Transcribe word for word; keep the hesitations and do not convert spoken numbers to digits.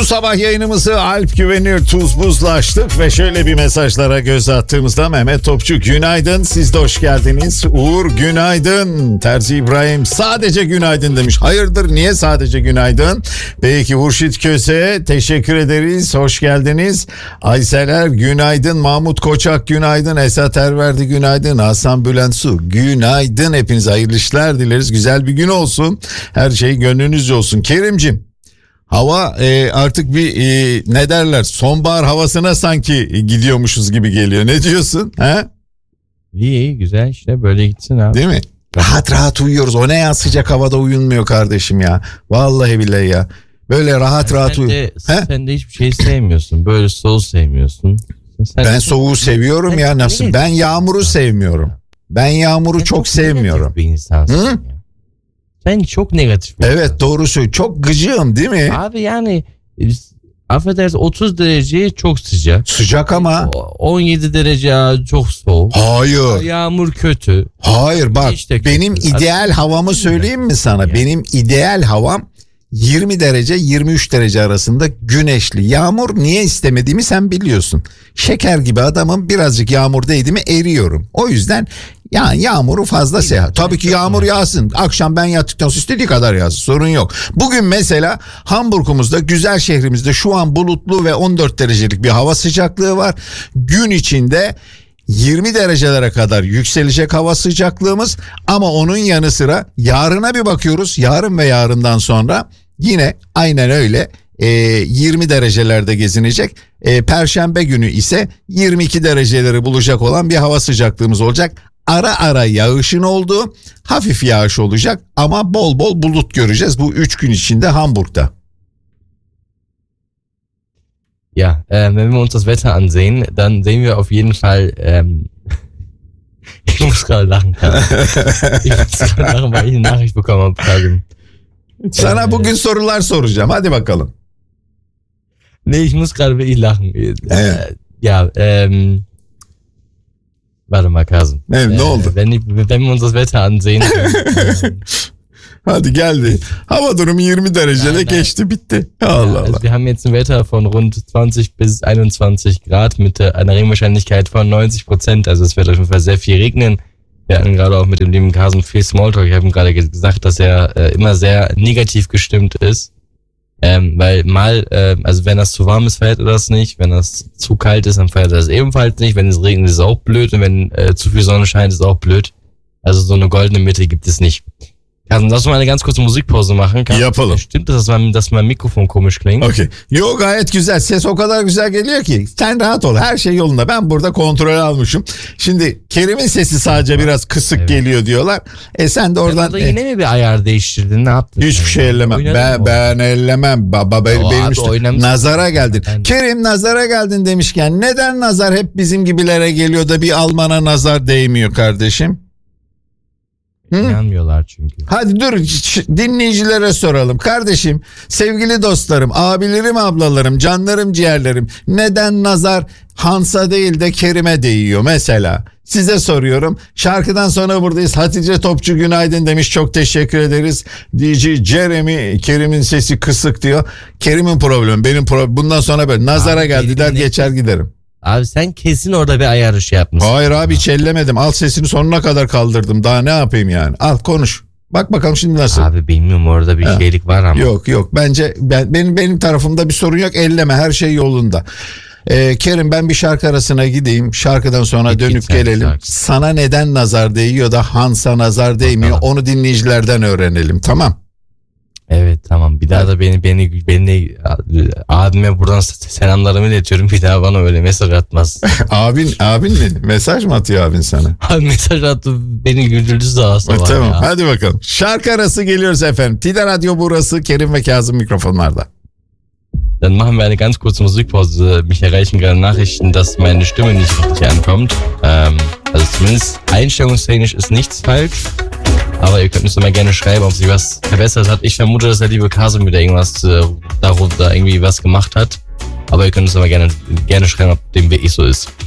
sabah yayınımızı Alp Güvenir Tuz Buz'la açtık ve şöyle bir mesajlara göz attığımızda Mehmet Topçu günaydın, siz de hoş geldiniz. Uğur günaydın, Terzi İbrahim sadece günaydın demiş. Hayırdır, niye sadece günaydın? Peki Hurşit Köse teşekkür ederiz, hoş geldiniz. Ayseler günaydın, Mahmut Koçak günaydın, Esat Erverdi günaydın, Hasan Bülent Su günaydın. Hepinize hayırlı işler dileriz, güzel bir gün olsun, her şey gönlünüzce olsun. Kerimcim, hava e, artık bir e, ne derler, sonbahar havasına sanki gidiyormuşuz gibi geliyor. Ne diyorsun? He? İyi iyi, güzel işte, böyle gitsin abi. Değil mi? Rahat rahat uyuyoruz. O ne ya, sıcak havada uyunmuyor kardeşim ya. Vallahi billahi ya. Böyle rahat yani rahat uyu. Sen de hiçbir şey sevmiyorsun. Böyle soğuğu sevmiyorsun. Sen ben soğuğu seviyorum sen ya. Nasıl? Ben yağmuru sevmiyorum. Ben yağmuru sen çok, çok sevmiyorum. Bir insansın Hı? ya. Sen çok negatif bir Evet insansın. Doğru söylüyorsun. Çok gıcığım değil mi? Abi yani affedersin, otuz derece çok sıcak. Sıcak ama. on yedi derece çok soğuk. Hayır. Yağmur kötü. Hayır bak işte benim kötü. ideal havamı söyleyeyim mi sana? Yani. Benim ideal havam yirmi derece yirmi üç derece arasında güneşli. Yağmur niye istemediğimi sen biliyorsun. Şeker gibi adamım, birazcık yağmur değdi mi eriyorum. O yüzden ya yağmuru fazla seyahat. Tabii ki yağmur yağsın. Akşam ben yattıktan sonra istediği kadar yağsın. Sorun yok. Bugün mesela Hamburg'umuzda, güzel şehrimizde şu an bulutlu ve on dört derecelik bir hava sıcaklığı var. Gün içinde yirmi derecelere kadar yükselecek hava sıcaklığımız, ama onun yanı sıra yarına bir bakıyoruz. Yarın ve yarından sonra yine aynen öyle e, yirmi derecelerde gezinecek. E, Perşembe günü ise yirmi iki dereceleri bulacak olan bir hava sıcaklığımız olacak. Ara ara yağışın olduğu, hafif yağış olacak ama bol bol bulut göreceğiz bu üç gün içinde Hamburg'da. Ja, äh, wenn wir uns das Wetter ansehen, dann sehen wir auf jeden Fall, ähm, ich muss gerade lachen, ich muss gerade lachen, weil ich eine Nachricht bekommen habe. Sana äh, bugün sorular soracağım, hadi bakalım. Nee, ich muss gerade wirklich lachen. Evet. Äh, ja, ähm, warte mal, Kasım. Evet, äh, ne oldu? Wenn, wenn wir uns das Wetter ansehen, dann, hadi geldi. Hava durumu yirmi derecede geçti, bitti. Allah ja, Allah. Also wir haben jetzt ein Wetter von rund zwanzig bis einundzwanzig Grad mit einer Regenwahrscheinlichkeit von neunzig Prozent. Also es wird auf jeden Fall sehr viel regnen. Wir hatten gerade auch mit dem lieben Kasım viel Smalltalk. Ich habe ihm gerade gesagt, dass er äh, immer sehr negativ gestimmt ist. Ähm, weil mal, äh, also wenn das zu warm ist, feiert er das nicht. Wenn das zu kalt ist, dann feiert er das ebenfalls nicht. Wenn es regnet, ist es auch blöd. Und wenn äh, zu viel Sonne scheint, ist es auch blöd. Also so eine goldene Mitte gibt es nicht. Kasım, lass uns mal eine ganz kurze Musikpause machen. Kasım, yapalım. Stimmt das, dass mein, dass mein Mikrofon komisch klingt? Okay. Yo, gayet güzel. Ses o kadar güzel geliyor ki. Sen rahat ol. Her şey yolunda. Ben burada kontrol almışım. Şimdi Kerim'in sesi sadece biraz kısık evet. geliyor diyorlar. E sen de oradan... Sen yine e, mi bir ayar değiştirdin? Ne yaptın? Hiçbir yani? şey ellemem. Ben, ben ellemem. Baba ben, o benim işte nazara geldin. Ben... Kerim nazara geldin demişken neden nazar hep bizim gibilere geliyor da bir Alman'a nazar değmiyor kardeşim? Hı? İnanmıyorlar çünkü. Hadi dur dinleyicilere soralım. Kardeşim, sevgili dostlarım, abilerim, ablalarım, canlarım, ciğerlerim, neden nazar Hans'a değil de Kerim'e değiyor mesela? Size soruyorum. Şarkıdan sonra buradayız. Hatice Topçu günaydın demiş. Çok teşekkür ederiz. D J Jeremy, Kerim'in sesi kısık diyor. Kerim'in problemi, benim problem. Bundan sonra böyle nazara abi, geldi der geçer giderim. Abi sen kesin orada bir ayar şey yapmışsın. Hayır abi, hiç ellemedim. Alt sesini sonuna kadar kaldırdım. Daha ne yapayım yani? Al konuş. Bak bakalım şimdi nasıl? Abi bilmiyorum, orada bir ha. şeylik var ama. Yok yok. Bence ben, benim benim tarafımda bir sorun yok. Elleme, her şey yolunda. Ee, Kerim, ben bir şarkı arasına gideyim. Şarkıdan sonra Git dönüp gelelim. Şarkı. Sana neden nazar değiyor da Hans'a nazar değmiyor? Bakalım. Onu dinleyicilerden öğrenelim. Tamam. Evet tamam. Bir daha evet. da beni beni beni abime buradan selamlarımı iletiyorum. Bir daha bana öyle mesaj atmaz. abin abin mi? Mesaj mı atıyor abin sana? Abi mesaj attı, beni güldürdü sağa sağa. Tamam ya. Hadi bakalım. Şarkı arası geliyoruz efendim. Tide Radyo burası. Kerim ve Kasım mikrofonlarda. Dann machen wir eine ganz kurze Musikpause. Mich erreichen gerade Nachrichten, dass meine Stimme nicht richtig ankommt. Ähm, also zumindest einstellungstechnisch ist nichts falsch. Aber ihr könnt uns doch mal gerne schreiben, ob sich was verbessert hat. Ich vermute, dass der liebe Kasım wieder irgendwas äh, darunter irgendwie was gemacht hat. Aber ihr könnt uns doch mal gerne, gerne schreiben, ob dem wirklich so ist.